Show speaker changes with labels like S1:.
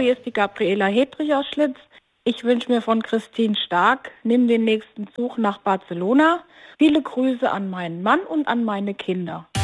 S1: hier ist die Gabriela Hedrich aus Schlitz. Ich wünsche mir von Christine Stark, nimm den nächsten Zug nach Barcelona. Viele Grüße an meinen Mann und an meine Kinder.